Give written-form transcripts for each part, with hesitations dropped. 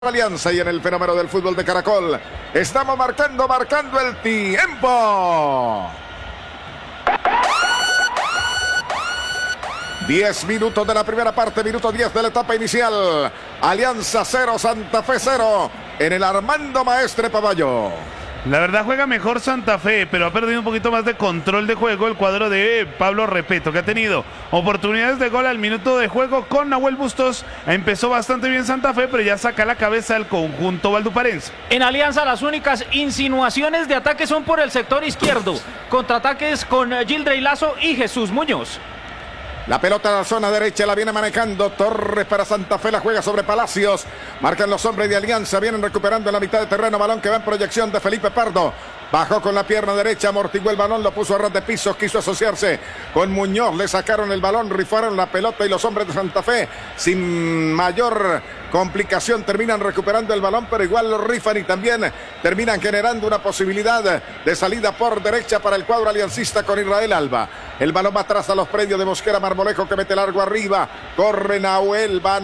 Alianza y en el fenómeno del fútbol de Caracol. Estamos marcando el tiempo. 10 minutos de la primera parte, minuto 10 de la etapa inicial. Alianza 0, Santa Fe 0 en el Armando Maestre Pavayo. La verdad juega mejor Santa Fe, pero ha perdido un poquito más de control de juego el cuadro de Pablo Repeto, que ha tenido oportunidades de gol al minuto de juego con Nahuel Bustos. Empezó bastante bien Santa Fe, pero ya saca la cabeza el conjunto valduparense. En Alianza las únicas insinuaciones de ataque son por el sector izquierdo. Contraataques con Gildrey Lazo y Jesús Muñoz. La pelota a la zona derecha la viene manejando Torres para Santa Fe, la juega sobre Palacios. Marcan los hombres de Alianza, vienen recuperando en la mitad de terreno, balón que va en proyección de Felipe Pardo. Bajó con la pierna derecha, amortiguó el balón, lo puso a ras de piso, quiso asociarse con Muñoz, le sacaron el balón, rifaron la pelota y los hombres de Santa Fe sin mayor complicación terminan recuperando el balón, pero igual lo rifan y también terminan generando una posibilidad de salida por derecha para el cuadro aliancista con Israel Alba. El balón va atrás a los predios de Mosquera Marmolejo que mete largo arriba, corre Nahuel, va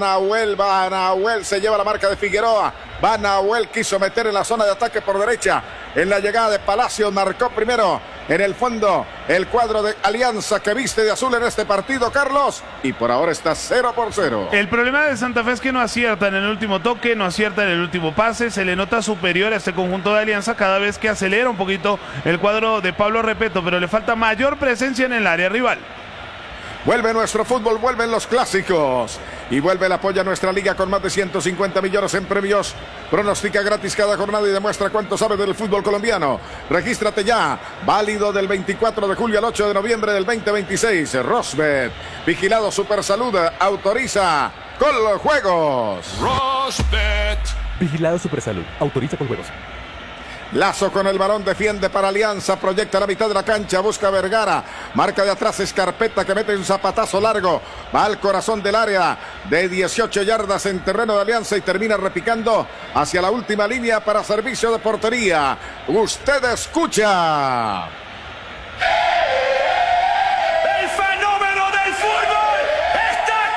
Nahuel, se lleva la marca de Figueroa. Va Nahuel, quiso meter en la zona de ataque por derecha. En la llegada de Palacios marcó primero en el fondo el cuadro de Alianza que viste de azul en este partido, Carlos. Y por ahora está 0-0. El problema de Santa Fe es que no acierta en el último toque, no acierta en el último pase. Se le nota superior a este conjunto de Alianza cada vez que acelera un poquito el cuadro de Pablo Repeto, pero le falta mayor presencia en el área rival. Vuelve nuestro fútbol, vuelven los clásicos y vuelve el apoyo a nuestra liga con más de 150 millones en premios. Pronostica gratis cada jornada y demuestra cuánto sabes del fútbol colombiano. Regístrate ya, válido del 24 de julio al 8 de noviembre del 2026. Rosbet, vigilado Supersalud, autoriza con los juegos. Rosbet, vigilado Supersalud, autoriza con juegos. Lazo con el balón, defiende para Alianza, proyecta la mitad de la cancha, busca Vergara, marca de atrás Escarpeta que mete un zapatazo largo, va al corazón del área de 18 yardas en terreno de Alianza y termina repicando hacia la última línea para servicio de portería. Usted escucha. ¡El fenómeno del fútbol está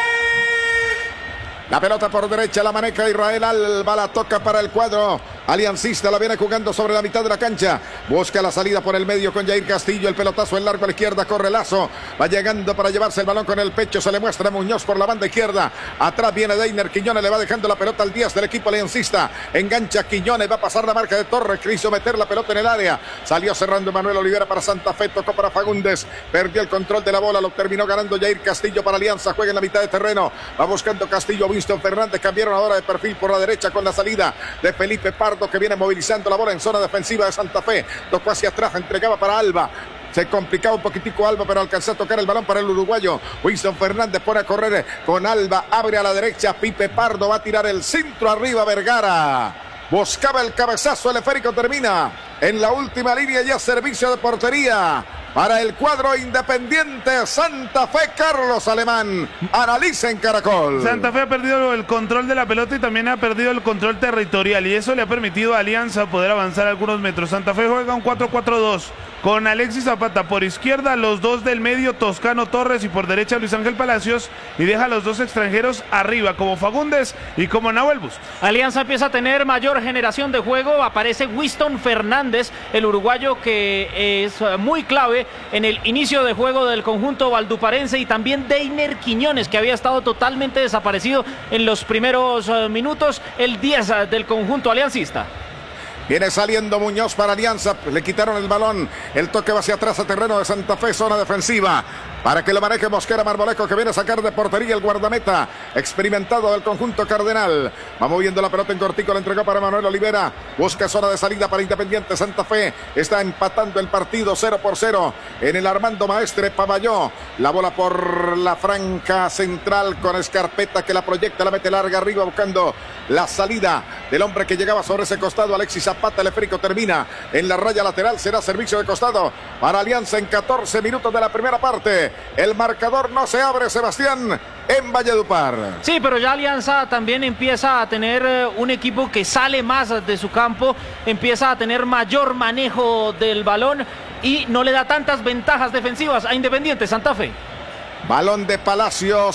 aquí! La pelota por derecha la maneja Israel Alba, la toca para el cuadro aliancista, la viene jugando sobre la mitad de la cancha, busca la salida por el medio con Jair Castillo, el pelotazo en largo a la izquierda, corre Lazo, va llegando para llevarse el balón con el pecho, se le muestra Muñoz por la banda izquierda, atrás viene Deiner, Quiñones le va dejando la pelota al 10 del equipo aliancista, engancha Quiñones, va a pasar la marca de Torres, quiso meter la pelota en el área, salió cerrando Manuel Olivera para Santa Fe, tocó para Fagundes, perdió el control de la bola, lo terminó ganando Jair Castillo para Alianza, juega en la mitad de terreno, va buscando Castillo, Winston Fernández, cambiaron ahora de perfil por la derecha con la salida de Felipe Pardo que viene movilizando la bola en zona defensiva de Santa Fe, tocó hacia atrás, entregaba para Alba, se complicaba un poquitico Alba, pero alcanzó a tocar el balón para el uruguayo. Winston Fernández pone a correr con Alba, abre a la derecha, Pipe Pardo va a tirar el centro arriba, Vergara buscaba el cabezazo, el esférico termina en la última línea, ya servicio de portería para el cuadro independiente Santa Fe. Carlos Alemán analiza en Caracol. Santa Fe ha perdido el control de la pelota y también ha perdido el control territorial y eso le ha permitido a Alianza poder avanzar algunos metros. Santa Fe juega un 4-4-2 con Alexis Zapata por izquierda, los dos del medio Toscano Torres y por derecha Luis Ángel Palacios y deja a los dos extranjeros arriba como Fagundes y como Nahuel Bustos. Alianza empieza a tener mayor generación de juego, aparece Winston Fernández, el uruguayo que es muy clave en el inicio de juego del conjunto valduparense y también Deiner Quiñones que había estado totalmente desaparecido en los primeros minutos, el 10 del conjunto aliancista. Viene saliendo Muñoz para Alianza, le quitaron el balón, el toque va hacia atrás a terreno de Santa Fe, zona defensiva, para que lo maneje Mosquera Marmolejo que viene a sacar de portería el guardameta experimentado del conjunto cardenal, va moviendo la pelota en cortico, la entregó para Manuel Olivera, busca zona de salida para Independiente. Santa Fe está empatando el partido 0-0 en el Armando Maestre Pavayo, la bola por la franja central con Escarpeta que la proyecta, la mete larga arriba buscando la salida del hombre que llegaba sobre ese costado, Alexis Zapata, el esférico termina en la raya lateral, será servicio de costado para Alianza en 14 minutos de la primera parte. El marcador no se abre, Sebastián, en Valledupar. Sí, pero ya Alianza también empieza a tener un equipo que sale más de su campo, empieza a tener mayor manejo del balón y no le da tantas ventajas defensivas a Independiente Santa Fe. Balón de Palacios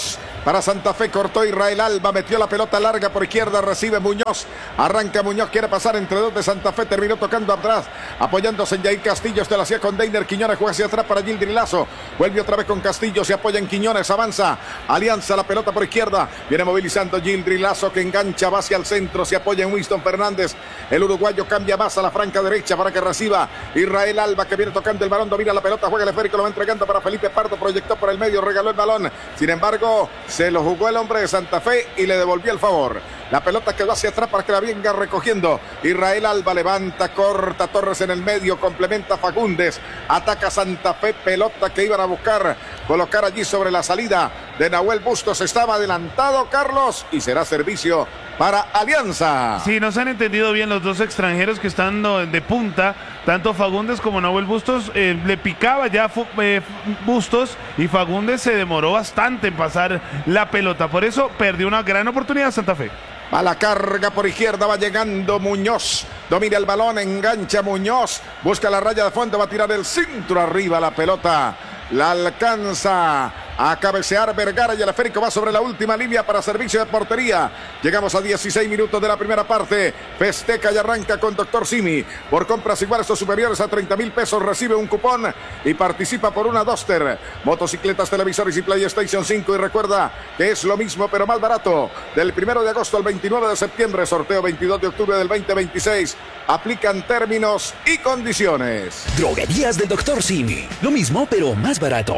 para Santa Fe, cortó Israel Alba, metió la pelota larga por izquierda, recibe Muñoz, arranca Muñoz, quiere pasar entre dos de Santa Fe, terminó tocando atrás, apoyándose en Jair Castillo, este lo hacía con Deiner Quiñones, juega hacia atrás para Gildri Lazo, vuelve otra vez con Castillo, se apoya en Quiñones, avanza, Alianza, la pelota por izquierda, viene movilizando Gildri Lazo que engancha, va hacia el centro, se apoya en Winston Fernández, el uruguayo cambia más a la franca derecha para que reciba Israel Alba que viene tocando el balón, domina la pelota, juega el esférico, lo va entregando para Felipe Pardo, proyectó por el medio, regaló el balón, sin embargo, se lo jugó el hombre de Santa Fe y le devolvió el favor. La pelota quedó hacia atrás para que la venga recogiendo. Israel Alba levanta, corta, Torres en el medio, complementa Fagundes, ataca Santa Fe, pelota que iban a buscar, colocar allí sobre la salida de Nahuel Bustos, estaba adelantado Carlos y será servicio para Alianza. Sí, no se han entendido bien los dos extranjeros que están de punta, tanto Fagundes como Nahuel Bustos, le picaba ya Bustos y Fagundes se demoró bastante en pasar la pelota, por eso perdió una gran oportunidad Santa Fe. A la carga por izquierda, va llegando Muñoz, domina el balón, engancha Muñoz, busca la raya de fondo, va a tirar el centro arriba, la pelota la alcanza a cabecear Vergara y el esférico va sobre la última línea para servicio de portería. Llegamos a 16 minutos de la primera parte. Festeja y arranca con Dr. Simi. Por compras iguales o superiores a 30,000 pesos recibe un cupón y participa por una Duster, motocicletas, televisores y PlayStation 5. Y recuerda que es lo mismo pero más barato. Del 1 de agosto al 29 de septiembre, sorteo 22 de octubre del 2026. Aplican términos y condiciones. Droguerías del Dr. Simi. Lo mismo pero más barato.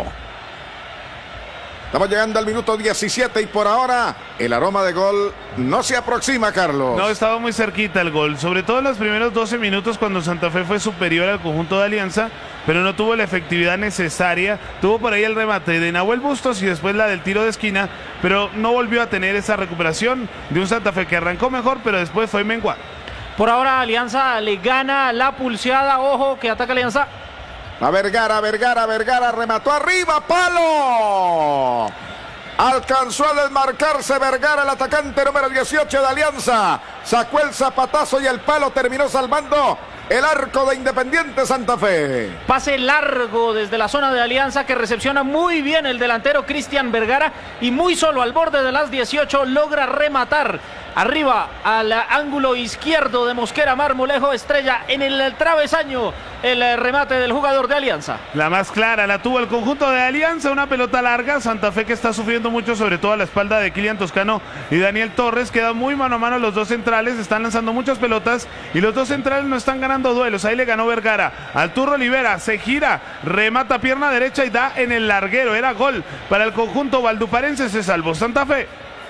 Estamos llegando al minuto 17 y por ahora el aroma de gol no se aproxima, Carlos. No, estaba muy cerquita el gol, sobre todo en los primeros 12 minutos cuando Santa Fe fue superior al conjunto de Alianza, pero no tuvo la efectividad necesaria. Tuvo por ahí el remate de Nahuel Bustos y después la del tiro de esquina, pero no volvió a tener esa recuperación de un Santa Fe que arrancó mejor, pero después fue menguado. Por ahora Alianza le gana la pulseada, ojo que ataca Alianza. A Vergara, remató arriba, palo. Alcanzó a desmarcarse Vergara, el atacante número 18 de Alianza. Sacó el zapatazo y el palo terminó salvando el arco de Independiente Santa Fe. Pase largo desde la zona de Alianza que recepciona muy bien el delantero Cristian Vergara y muy solo al borde de las 18 logra rematar arriba al ángulo izquierdo de Mosquera Marmolejo, estrella en el travesaño el remate del jugador de Alianza. La más clara la tuvo el conjunto de Alianza, una pelota larga, Santa Fe que está sufriendo mucho, sobre todo a la espalda de Kylian Toscano y Daniel Torres, quedan muy mano a mano los dos centrales, están lanzando muchas pelotas y los dos centrales no están ganando duelos, ahí le ganó Vergara, al Turro Olivera, se gira, remata pierna derecha y da en el larguero, era gol para el conjunto valduparense, se salvó Santa Fe.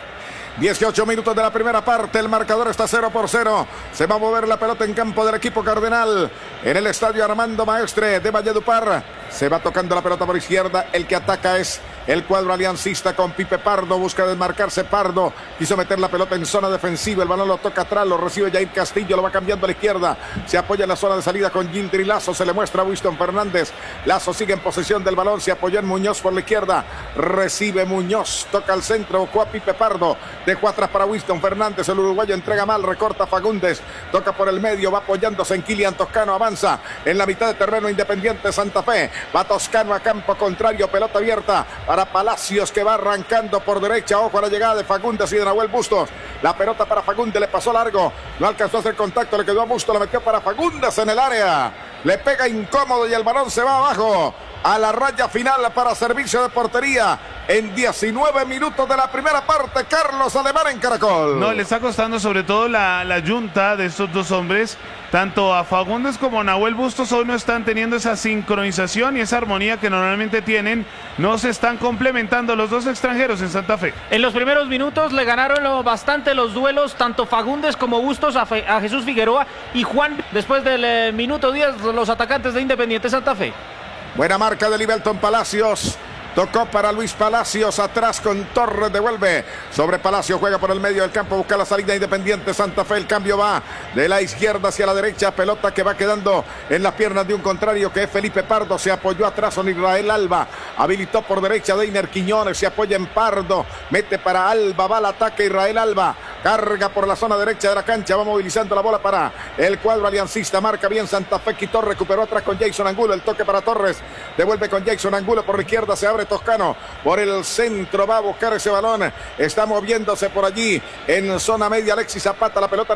18 minutos de la primera parte, el marcador está 0-0. Se va a mover la pelota en campo del equipo cardenal en el estadio Armando Maestre de Valledupar. Se va tocando la pelota por izquierda, el que ataca es el cuadro aliancista con Pipe Pardo, busca desmarcarse Pardo, quiso meter la pelota en zona defensiva, el balón lo toca atrás, lo recibe Jair Castillo, lo va cambiando a la izquierda, se apoya en la zona de salida con Gildri Lazo, se le muestra a Winston Fernández, Lazo sigue en posesión del balón, se apoyó en Muñoz por la izquierda, recibe Muñoz, toca al centro, buscó a Pipe Pardo, dejó atrás para Winston Fernández, el uruguayo entrega mal, recorta Fagundes, toca por el medio, va apoyándose en Kylian Toscano, avanza en la mitad de terreno Independiente Santa Fe, va Toscano a campo contrario, pelota abierta para Palacios que va arrancando por derecha, ojo a la llegada de Fagundes y de Nahuel Bustos, la pelota para Fagundes, le pasó largo, no alcanzó a hacer contacto, le quedó a Bustos, la metió para Fagundes en el área, le pega incómodo y el balón se va abajo a la raya final para servicio de portería en 19 minutos de la primera parte. Carlos Alemán en Caracol. No, le está costando sobre todo la yunta de estos dos hombres, tanto a Fagundes como a Nahuel Bustos hoy no están teniendo esa sincronización y esa armonía que normalmente tienen, no se están complementando los dos extranjeros en Santa Fe. En los primeros minutos le ganaron bastante los duelos tanto Fagundes como Bustos a Jesús Figueroa y Juan. Después del minuto 10 los atacantes de Independiente Santa Fe. Buena marca de Libelton Palacios. Tocó para Luis Palacios, atrás con Torres, devuelve sobre Palacios, juega por el medio del campo, busca la salida Independiente Santa Fe, el cambio va de la izquierda hacia la derecha, pelota que va quedando en las piernas de un contrario que es Felipe Pardo, se apoyó atrás con Israel Alba, habilitó por derecha Deiner Quiñones, se apoya en Pardo, mete para Alba, va al ataque Israel Alba, Carga por la zona derecha de la cancha. Va movilizando la bola para el cuadro aliancista. Marca bien Santa Fe. Quitó, recuperó atrás con Jason Angulo. El toque para Torres. Devuelve con Jason Angulo por la izquierda. Se abre Toscano. Por el centro va a buscar ese balón. Está moviéndose por allí en zona media Alexis Zapata. La pelota